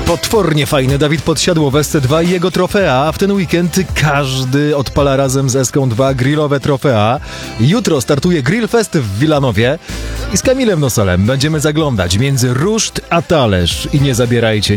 Potwornie fajny Dawid Podsiadło w SC2 i jego trofea, a w ten weekend każdy odpala razem z SK2 grillowe trofea. Jutro startuje Grillfest w Wilanowie i z Kamilem Nosolem będziemy zaglądać między ruszt a talerz i nie zabierajcie